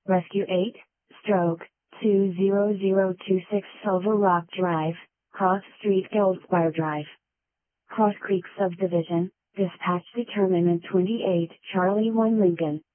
Rescue 8, stroke, 20026 Silver Rock Drive, Cross Street Goldspire Drive. Cross Creek Subdivision, dispatch determinant 28 Charlie 1 Lincoln.